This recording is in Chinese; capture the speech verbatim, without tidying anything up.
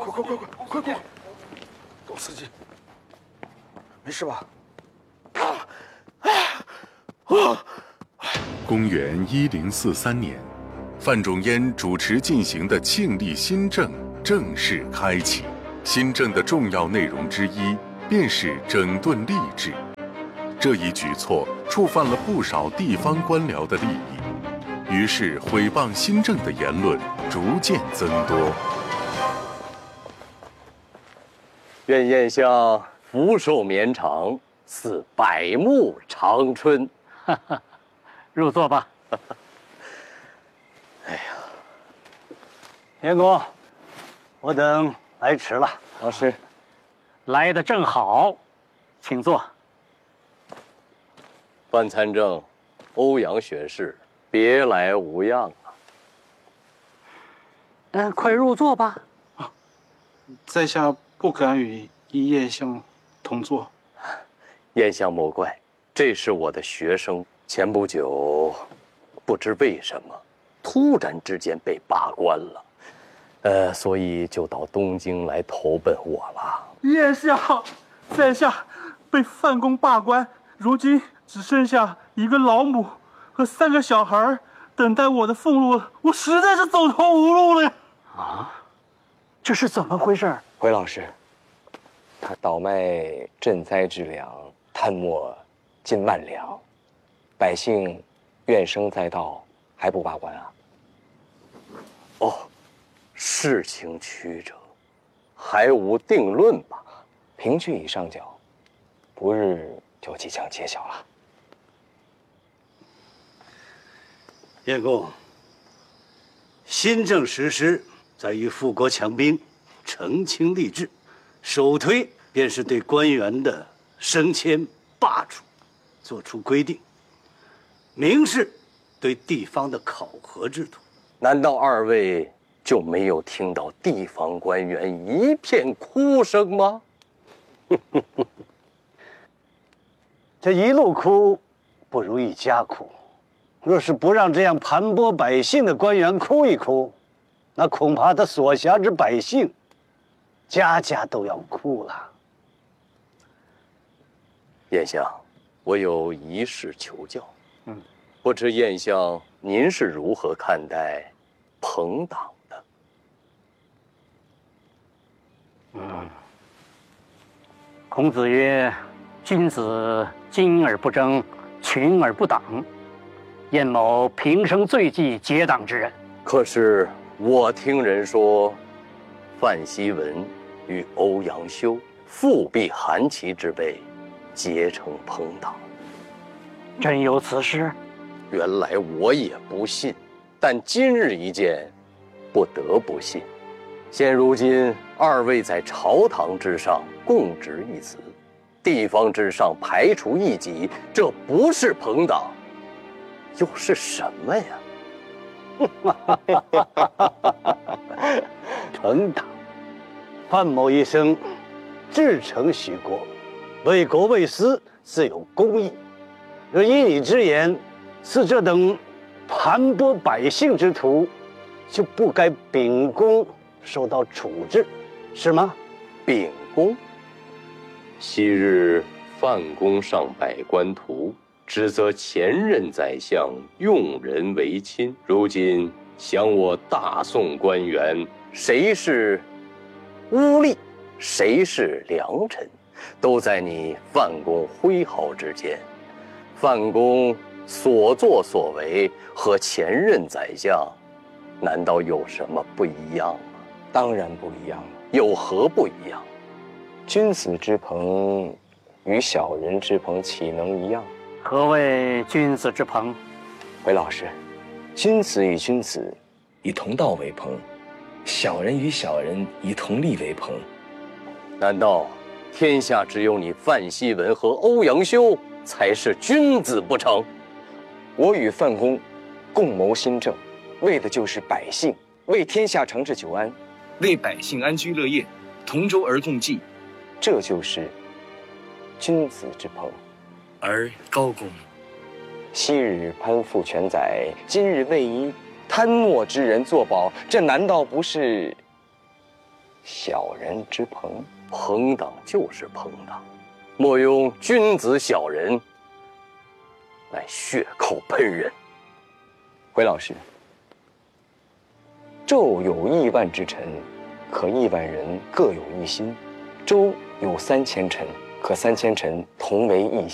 快快快快快快！董司机，没事吧？啊啊！ 公元一零四三年，范仲淹主持进行的庆历新政正式开启。新政的重要内容之一便是整顿吏治。这一举措触犯了不少地方官僚的利益，于是毁谤新政的言论逐渐增多。 愿燕相福寿绵长，似百木长春。 哈哈，入座吧。 哎呀， 员公，我等来迟了。 老师， 来的正好，请坐。 范参政，欧阳学士，别来无恙啊！ 嗯，快入座吧。 啊，在下不敢与一燕相同坐。 燕相莫怪，这是我的学生。前不久，不知为什么，突然之间被罢官了，呃，所以就到东京来投奔我了。 燕相，在下被范公罢官，如今只剩下一个老母和三个小孩等待我的俸禄了，我实在是走投无路了呀！ 啊，这是怎么回事？ 回老师，他倒卖赈灾之粮，贪没近万两，百姓怨声载道，还不罢官啊？ 哦，事情曲折，还无定论吧？ 凭据已上缴，不日就即将揭晓了。 燕公，新政实施在于富国强兵，澄清吏治，首推便是对官员的升迁罢黜作出规定，明示对地方的考核制度。 难道二位就没有听到地方官员一片哭声吗？ 这一路哭，不如一家哭。若是不让这样盘剥百姓的官员哭一哭，那恐怕他所辖之百姓，家家都要哭了。 燕相，我有一事求教。嗯，不知燕相您是如何看待朋党的？ 嗯，孔子曰：“君子精而不争，群而不党。”燕某平生最忌结党之人。 可是我听人说，范希文与欧阳修复辟韩琦之辈，结成朋党。 真有此事？ 原来我也不信，但今日一见，不得不信。现如今二位在朝堂之上共执一词，地方之上排除异己，这不是朋党，又是什么呀？ 朋党，范某一生至诚许国，为国为私，自有公义。若依你之言，似这等盘剥百姓之徒，就不该秉公受到处置，是吗？ 秉公。昔日范公上百官图，指责前任宰相用人唯亲。如今想我大宋官员，谁是污吏，谁是良臣，都在你范公挥毫之间。范公所作所为和前任宰相，难道有什么不一样吗？ 当然不一样了。 有何不一样？ 君子之朋与小人之朋岂能一样？ 何谓君子之朋？ 回老师，君子与君子以同道为朋，小人与小人以同利为朋。 难道天下只有你范希文和欧阳修才是君子不成？ 我与范公共谋新政，为的就是百姓，为天下长治久安，为百姓安居乐业，同舟而共济，这就是君子之朋。 而高公， 昔日攀附权宰，今日为一贪墨之人作保，这难道不是小人之朋。 朋党就是朋党，莫用君子小人来血口喷人。 回老师，纣有亿万之臣，可亿万人各有一心；周有三千臣，可三千臣同为一心。